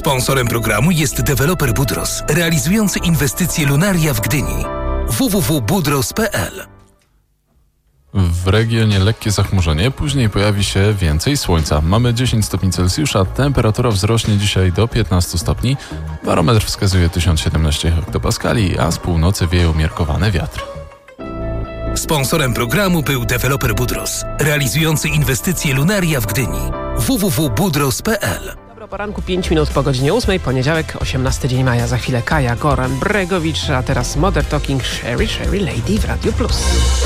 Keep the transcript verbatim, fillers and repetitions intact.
Sponsorem programu jest deweloper Budros, realizujący inwestycje Lunaria w Gdyni. w w w kropka budros kropka p l. W regionie lekkie zachmurzenie, później pojawi się więcej słońca. Mamy dziesięć stopni Celsjusza, temperatura wzrośnie dzisiaj do piętnastu stopni. Barometr wskazuje tysiąc siedemnaście hektopaskali, a z północy wieje umiarkowany wiatr. Sponsorem programu był deweloper Budros, realizujący inwestycje Lunaria w Gdyni. w w w kropka budros kropka p l. Dobro poranku, pięć minut po godzinie ósmej, poniedziałek, osiemnasty dzień maja. Za chwilę Kaja Goran-Bregowicz, a teraz Modern Talking Sherry Sherry Lady w Radio Plus.